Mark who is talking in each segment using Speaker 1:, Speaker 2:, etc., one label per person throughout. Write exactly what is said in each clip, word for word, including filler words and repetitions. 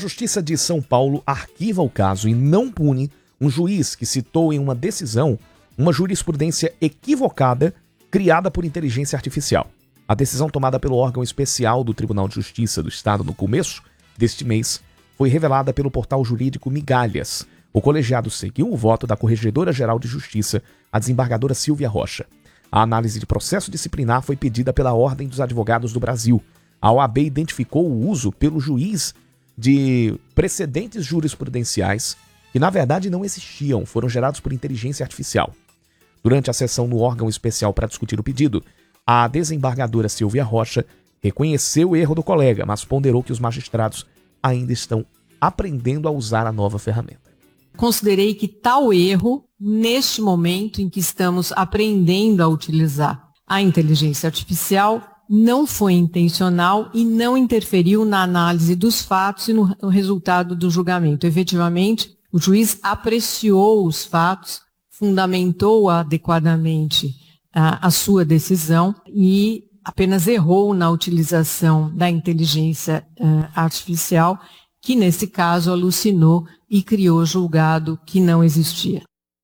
Speaker 1: Justiça de São Paulo arquiva o caso e não pune um juiz que citou em uma decisão uma jurisprudência equivocada criada por inteligência artificial. A decisão tomada pelo órgão especial do Tribunal de Justiça do Estado no começo deste mês foi revelada pelo portal jurídico Migalhas. O colegiado seguiu o voto da Corregedora-Geral de Justiça, a desembargadora Silvia Rocha. A análise de processo disciplinar foi pedida pela Ordem dos Advogados do Brasil. A O A B identificou o uso pelo juiz de precedentes jurisprudenciais que, na verdade, não existiam, foram gerados por inteligência artificial. Durante a sessão no órgão especial para discutir o pedido, a desembargadora Silvia Rocha reconheceu o erro do colega, mas ponderou que os magistrados ainda estão aprendendo a usar a nova ferramenta.
Speaker 2: Considerei que tal erro, neste momento em que estamos aprendendo a utilizar a inteligência artificial, não foi intencional e não interferiu na análise dos fatos e no resultado do julgamento. Efetivamente, o juiz apreciou os fatos, fundamentou adequadamente a, a sua decisão e apenas errou na utilização da inteligência uh, artificial, que nesse caso alucinou e criou julgado que não existia.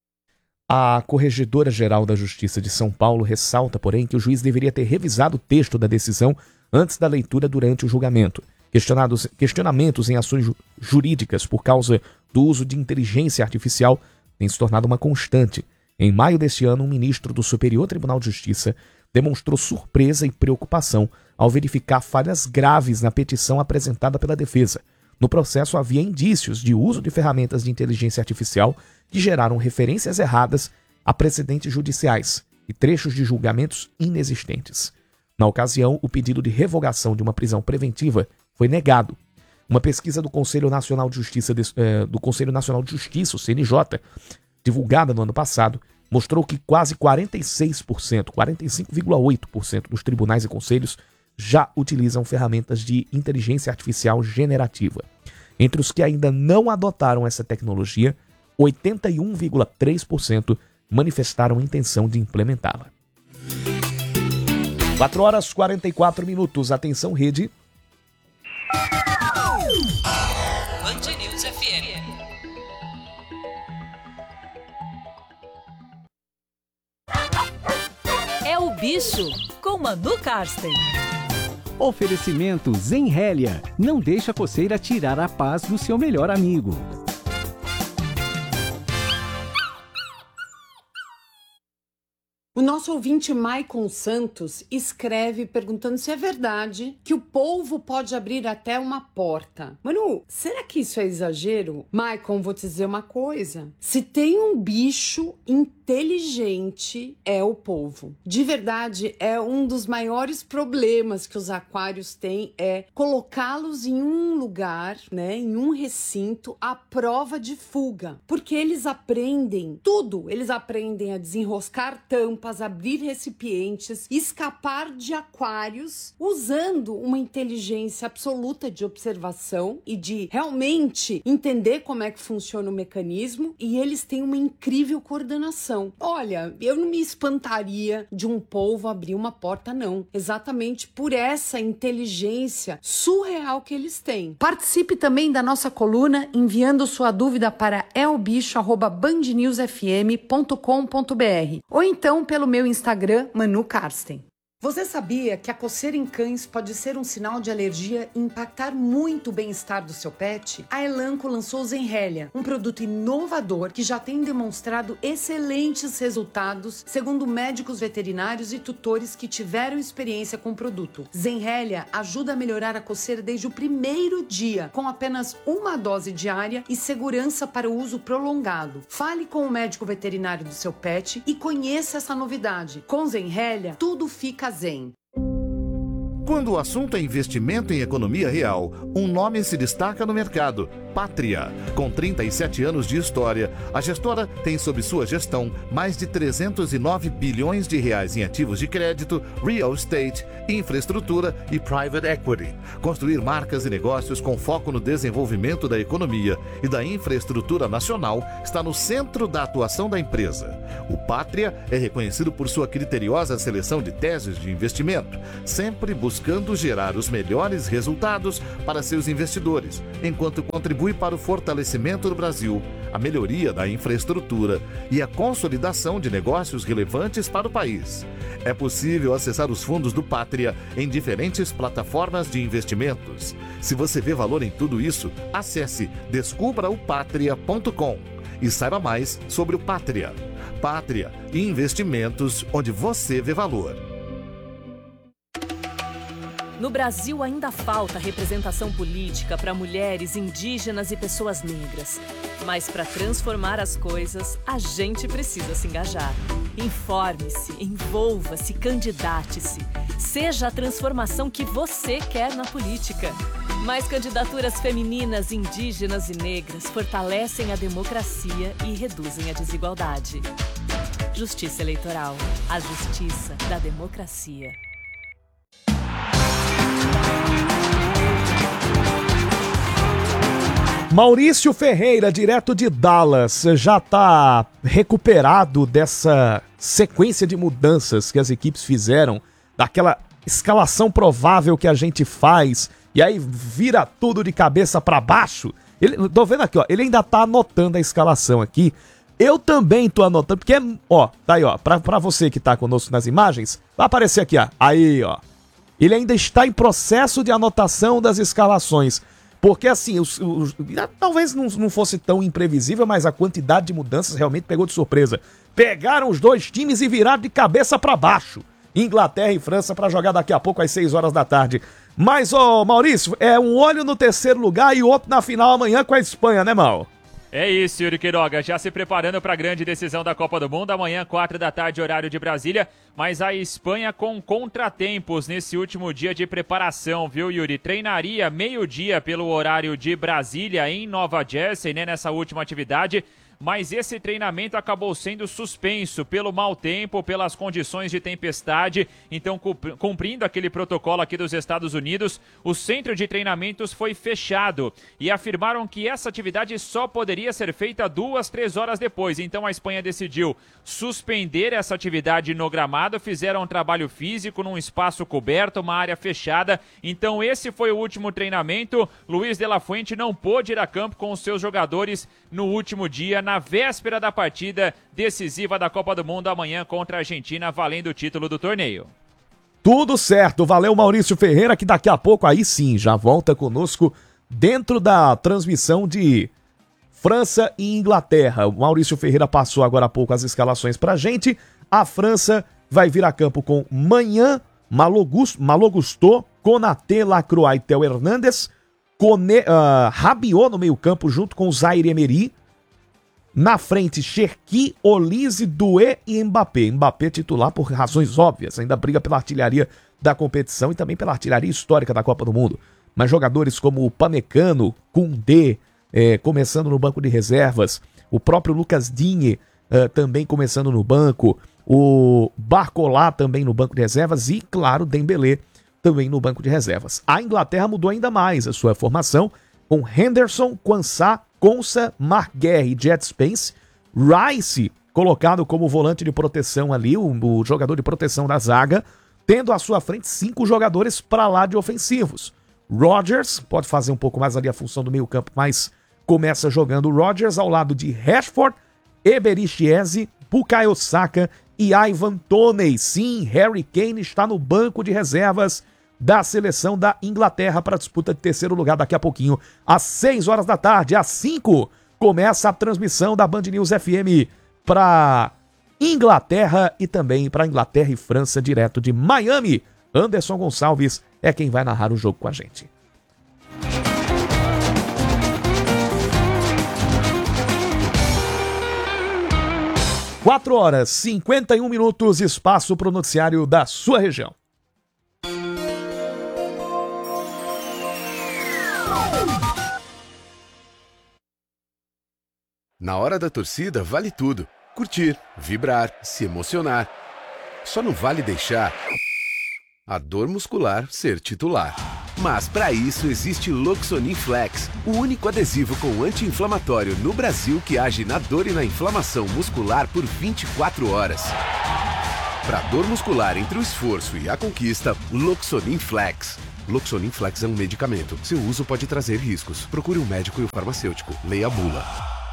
Speaker 1: A Corregedora-Geral da Justiça de São Paulo ressalta, porém, que o juiz deveria ter revisado o texto da decisão antes da leitura durante o julgamento. Questionados, questionamentos em ações ju- jurídicas por causa do uso de inteligência artificial têm se tornado uma constante. Em maio deste ano, um ministro do Superior Tribunal de Justiça demonstrou surpresa e preocupação ao verificar falhas graves na petição apresentada pela defesa. No processo havia indícios de uso de ferramentas de inteligência artificial que geraram referências erradas a precedentes judiciais e trechos de julgamentos inexistentes. Na ocasião, o pedido de revogação de uma prisão preventiva foi negado. Uma pesquisa do Conselho Nacional de Justiça, eh, do Conselho Nacional de Justiça, o C N J, divulgada no ano passado, mostrou que quase quarenta e seis por cento, quarenta e cinco vírgula oito por cento dos tribunais e conselhos já utilizam ferramentas de inteligência artificial generativa. Entre os que ainda não adotaram essa tecnologia, oitenta e um vírgula três por cento manifestaram intenção de implementá-la. quatro horas e quarenta e quatro minutos. Atenção, rede.
Speaker 3: Band News F M. É o bicho com Manu Karsten.
Speaker 4: Oferecimento Zenrélia. Não deixa a coceira tirar a paz do seu melhor amigo.
Speaker 5: O nosso ouvinte Maicon Santos escreve perguntando se é verdade que o polvo pode abrir até uma porta. Manu, será que isso é exagero? Maicon, vou te dizer uma coisa. Se tem um bicho inteligente, é o polvo. De verdade, é um dos maiores problemas que os aquários têm é colocá-los em um lugar, né, em um recinto, à prova de fuga. Porque eles aprendem tudo. Eles aprendem a desenroscar tampas, abrir recipientes, escapar de aquários, usando uma inteligência absoluta de observação e de realmente entender como é que funciona o mecanismo, e eles têm uma incrível coordenação. Olha, eu não me espantaria de um polvo abrir uma porta, não. Exatamente por essa inteligência surreal que eles têm. Participe também da nossa coluna enviando sua dúvida para elbicho arroba band news f m ponto com ponto b r ou então pelo meu Instagram, Manu Karsten. Você sabia que a coceira em cães pode ser um sinal de alergia e impactar muito o bem-estar do seu pet? A Elanco lançou o Zenrélia, um produto inovador que já tem demonstrado excelentes resultados, segundo médicos veterinários e tutores que tiveram experiência com o produto. Zenrélia ajuda a melhorar a coceira desde o primeiro dia, com apenas uma dose diária e segurança para o uso prolongado. Fale com o médico veterinário do seu pet e conheça essa novidade. Com Zenrélia, tudo fica zen.
Speaker 6: Quando o assunto é investimento em economia real, um nome se destaca no mercado: Pátria. Com trinta e sete anos de história, a gestora tem sob sua gestão mais de trezentos e nove bilhões de reais em ativos de crédito, real estate, infraestrutura e private equity. Construir marcas e negócios com foco no desenvolvimento da economia e da infraestrutura nacional está no centro da atuação da empresa. O Pátria é reconhecido por sua criteriosa seleção de teses de investimento, sempre buscando gerar os melhores resultados para seus investidores, enquanto contribui para o fortalecimento do Brasil, a melhoria da infraestrutura e a consolidação de negócios relevantes para o país. É possível acessar os fundos do Pátria em diferentes plataformas de investimentos. Se você vê valor em tudo isso, acesse descubra o patria ponto com e saiba mais sobre o Pátria. Pátria, investimentos onde você vê valor.
Speaker 3: No Brasil ainda falta representação política para mulheres, indígenas e pessoas negras. Mas para transformar as coisas, a gente precisa se engajar. Informe-se, envolva-se, candidate-se. Seja a transformação que você quer na política. Mais candidaturas femininas, indígenas e negras fortalecem a democracia e reduzem a desigualdade. Justiça Eleitoral. A justiça da democracia.
Speaker 1: Maurício Ferreira, direto de Dallas, já está recuperado dessa sequência de mudanças que as equipes fizeram, daquela escalação provável que a gente faz, e aí vira tudo de cabeça para baixo. Ele, tô vendo aqui, ó, ele ainda tá anotando a escalação aqui. Eu também tô anotando, porque, ó, tá aí, ó, pra, pra você que tá conosco nas imagens, vai aparecer aqui, ó, aí, ó. Ele ainda está em processo de anotação das escalações. Porque assim, os, os, talvez não, não fosse tão imprevisível, mas a quantidade de mudanças realmente pegou de surpresa. Pegaram os dois times e viraram de cabeça para baixo. Inglaterra e França para jogar daqui a pouco às seis horas da tarde. Mas, ô Maurício, é um olho no terceiro lugar e outro na final amanhã com a Espanha, né, Mal?
Speaker 7: É isso, Yuri Quiroga, já se preparando para a grande decisão da Copa do Mundo, amanhã, quatro da tarde, horário de Brasília, mas a Espanha com contratempos nesse último dia de preparação, viu, Yuri? Treinaria meio-dia pelo horário de Brasília, em Nova Jersey, né, nessa última atividade, mas esse treinamento acabou sendo suspenso pelo mau tempo, pelas condições de tempestade. Então, cumprindo aquele protocolo aqui dos Estados Unidos, o centro de treinamentos foi fechado e afirmaram que essa atividade só poderia ser feita duas, três horas depois. Então, a Espanha decidiu suspender essa atividade no gramado, fizeram um trabalho físico num espaço coberto, uma área fechada. Então, esse foi o último treinamento. Luiz de la Fuente não pôde ir a campo com os seus jogadores no último dia, na véspera da partida decisiva da Copa do Mundo amanhã contra a Argentina, valendo o título do torneio.
Speaker 1: Tudo certo, valeu Maurício Ferreira, que daqui a pouco aí sim já volta conosco dentro da transmissão de França e Inglaterra. O Maurício Ferreira passou agora há pouco as escalações pra gente. A França vai vir a campo com Manhã, Malogustô, Konaté, Lacroix e Theo Hernandes, Kone, uh, Rabiot no meio campo junto com Zaire Emery. Na frente, Cherki, Olise, Doué e Mbappé. Mbappé titular por razões óbvias, ainda briga pela artilharia da competição e também pela artilharia histórica da Copa do Mundo. Mas jogadores como o Pamecano, Koundé, eh, começando no banco de reservas, o próprio Lucas Digne eh, também começando no banco, o Barcola também no banco de reservas e, claro, Dembélé também no banco de reservas. A Inglaterra mudou ainda mais a sua formação, com Henderson, Quansah, Konsa, Mark Guerre e Jet Spence, Rice colocado como volante de proteção ali, o, o jogador de proteção da zaga, tendo à sua frente cinco jogadores para lá de ofensivos. Rodgers pode fazer um pouco mais ali a função do meio campo, mas começa jogando Rodgers ao lado de Rashford, Eberechi Eze, Bukayo Saka e Ivan Toney. Sim, Harry Kane está no banco de reservas da seleção da Inglaterra para a disputa de terceiro lugar daqui a pouquinho, às seis horas da tarde. Às cinco, começa a transmissão da Band News F M para Inglaterra e também para Inglaterra e França, direto de Miami. Anderson Gonçalves é quem vai narrar o jogo com a gente. quatro horas e cinquenta e um minutos, espaço para o noticiário da sua região.
Speaker 8: Na hora da torcida, vale tudo. Curtir, vibrar, se emocionar. Só não vale deixar a dor muscular ser titular. Mas para isso existe Loxonin Flex, o único adesivo com anti-inflamatório no Brasil que age na dor e na inflamação muscular por vinte e quatro horas. Para dor muscular entre o esforço e a conquista, Loxonin Flex. Loxonin Flex é um medicamento. Seu uso pode trazer riscos. Procure um médico e o farmacêutico. Leia a bula.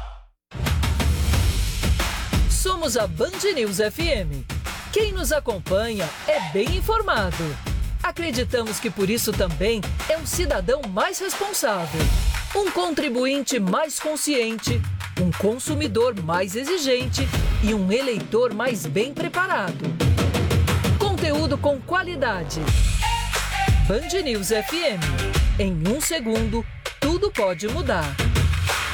Speaker 3: Somos a Band News F M. Quem nos acompanha é bem informado. Acreditamos que por isso também é um cidadão mais responsável, um contribuinte mais consciente, um consumidor mais exigente e um eleitor mais bem preparado. Conteúdo com qualidade. Band News F M. Em um segundo, tudo pode mudar.